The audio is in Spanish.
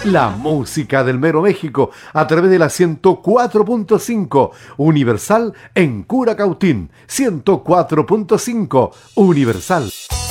La música del Mero México a través de la 104.5 Universal en Curacautín. 104.5 Universal.